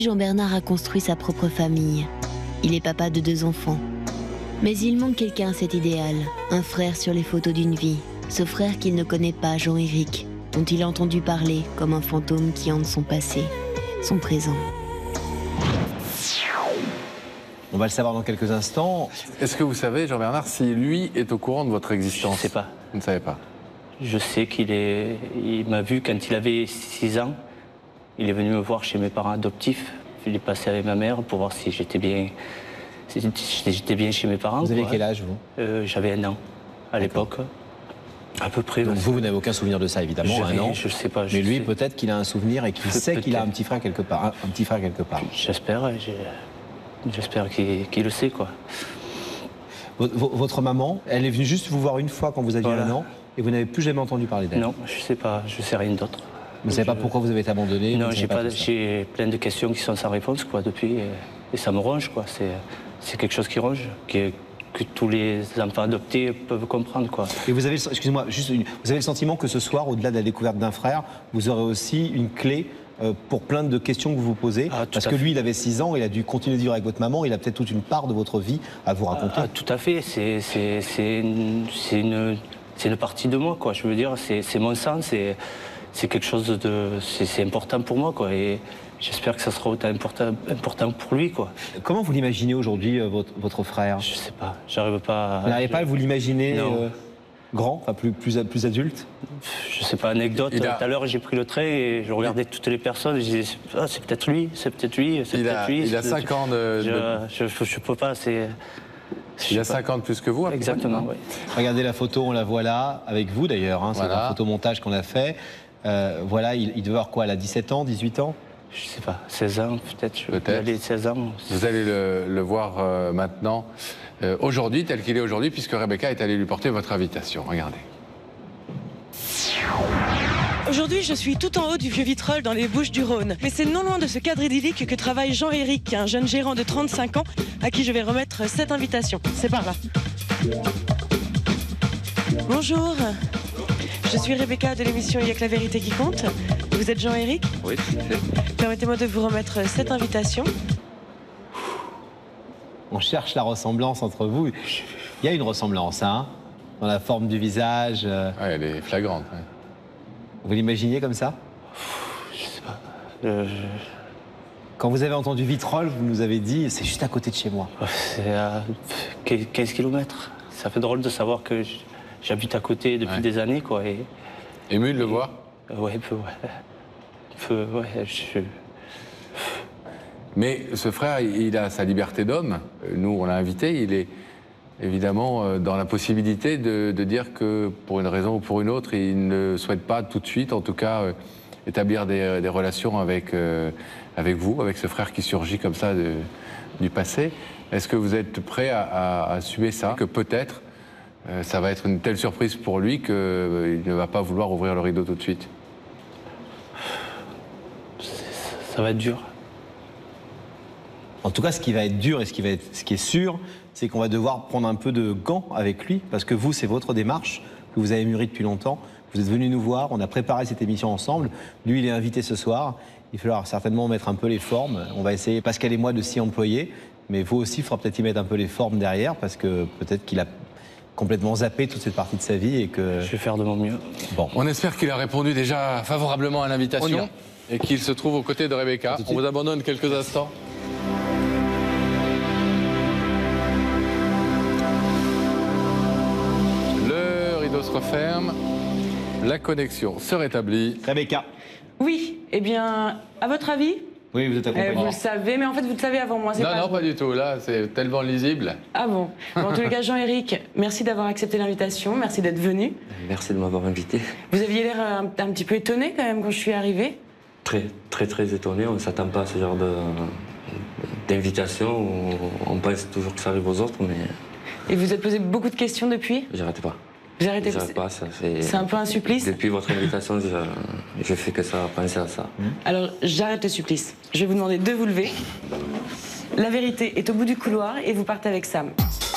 Jean-Bernard a construit sa propre famille. Il est papa de 2 enfants. Mais il manque quelqu'un à cet idéal, un frère sur les photos d'une vie. Ce frère qu'il ne connaît pas, Jean-Éric, dont il a entendu parler comme un fantôme qui hante son passé, son présent. On va le savoir dans quelques instants. Est-ce que vous savez, Jean-Bernard, si lui est au courant de votre existence? Je ne sais pas. Vous ne savez pas? Je sais il m'a vu quand il avait 6 ans. Il est venu me voir chez mes parents adoptifs. Il est passé avec ma mère pour voir si j'étais bien, chez mes parents. Vous avez quel âge, vous? J'avais 1 an à l'époque. À peu près. Donc vous n'avez aucun souvenir de ça, évidemment, 1 an. Je sais pas. Mais lui, peut-être qu'il a un souvenir et qu'il sait qu'il a un petit frère quelque part. Un petit frère quelque part. J'espère qu'il le sait, quoi. Votre maman, elle est venue juste vous voir une fois quand vous aviez 1 an et vous n'avez plus jamais entendu parler d'elle? Non, je sais pas, je sais rien d'autre. Vous ne savez pas pourquoi vous avez été abandonné? Non, j'ai plein de questions qui sont sans réponse, quoi, depuis, et ça me ronge, quoi. C'est quelque chose qui ronge, que tous les enfants adoptés peuvent comprendre, quoi. Et vous avez, excusez-moi, vous avez le sentiment que ce soir, au-delà de la découverte d'un frère, vous aurez aussi une clé pour plein de questions que vous vous posez, parce que lui, il avait 6 ans, il a dû continuer de vivre avec votre maman, il a peut-être toute une part de votre vie à vous raconter. Tout à fait, c'est une partie de moi, quoi. Je veux dire, c'est mon sang, c'est quelque chose de, c'est important pour moi, quoi. Et j'espère que ça sera autant important pour lui, quoi. Comment vous l'imaginez aujourd'hui, votre frère? Je sais pas, j'arrive pas. Vous n'arrivez pas à vous l'imaginer grand, enfin plus adulte? Je sais pas, anecdote. Tout à l'heure, j'ai pris le train et je regardais toutes les personnes et je disais, ah, c'est peut-être lui, c'est peut-être lui, c'est peut-être lui. Il a 5 ans de... Je peux pas, c'est... Il a 5 ans de plus que vous, exactement, oui. Regardez la photo, on la voit là, avec vous d'ailleurs, hein, c'est un photomontage qu'on a fait. Voilà, il devait avoir quoi, là, 17 ans, 18 ans? Je sais pas, 16 ans peut-être. Peut-être. 16 ans. Vous allez le voir maintenant, aujourd'hui, tel qu'il est aujourd'hui, puisque Rebecca est allée lui porter votre invitation. Regardez. Aujourd'hui, je suis tout en haut du Vieux-Vitrolles dans les Bouches-du-Rhône. Mais c'est non loin de ce cadre idyllique que travaille Jean-Éric, un jeune gérant de 35 ans, à qui je vais remettre cette invitation. C'est par là. Bonjour. Je suis Rebecca de l'émission Il y a que la vérité qui compte. Vous êtes Jean-Éric? Oui, tout à fait. Permettez-moi de vous remettre cette invitation. On cherche la ressemblance entre vous. Il y a une ressemblance, hein, dans la forme du visage. Ouais, elle est flagrante. Ouais. Vous l'imaginiez comme ça? Je sais pas. Quand vous avez entendu Vitrolles, vous nous avez dit, c'est juste à côté de chez moi. C'est à 15 km. Ça fait drôle de savoir que j'habite à côté depuis des années, quoi. Ému de le voir? Ouais, Mais ce frère, il a sa liberté d'homme. Nous, on l'a invité. Il est évidemment dans la possibilité de dire que, pour une raison ou pour une autre, il ne souhaite pas tout de suite, en tout cas, établir des relations avec vous, avec ce frère qui surgit comme ça du passé. Est-ce que vous êtes prêt à assumer ça? Que peut-être ça va être une telle surprise pour lui qu'il ne va pas vouloir ouvrir le rideau tout de suite? Ça va être dur. En tout cas, ce qui va être dur et ce qui est sûr, c'est qu'on va devoir prendre un peu de gants avec lui, parce que vous, c'est votre démarche que vous avez mûrie depuis longtemps. Vous êtes venu nous voir, on a préparé cette émission ensemble. Lui, il est invité ce soir. Il va falloir certainement mettre un peu les formes. On va essayer, Pascal et moi, de s'y employer. Mais vous aussi, il faudra peut-être y mettre un peu les formes derrière, parce que peut-être qu'il a complètement zappé toute cette partie de sa vie et que... Je vais faire de mon mieux. Bon, on espère qu'il a répondu déjà favorablement à l'invitation et qu'il se trouve aux côtés de Rebecca. On vous abandonne quelques instants. Le rideau se referme, la connexion se rétablit. Rebecca. Oui, eh bien, à votre avis? Oui, vous êtes accompagné. Vous le savez, mais en fait, vous le savez avant moi. Non, pas du tout. Là, c'est tellement lisible. Ah bon? En tous les cas, Jean-Éric, merci d'avoir accepté l'invitation. Merci d'être venu. Merci de m'avoir invité. Vous aviez l'air un petit peu étonné quand même quand je suis arrivée. Très étonné. On ne s'attend pas à ce genre d'invitation. On pense toujours que ça arrive aux autres, mais... Et vous êtes posé beaucoup de questions depuis? J'arrête pas. Vous arrêtez pas, ça fait... C'est un peu un supplice? Depuis votre invitation, je fais que ça, penser à ça. Alors, j'arrête le supplice. Je vais vous demander de vous lever. La vérité est au bout du couloir et vous partez avec Sam.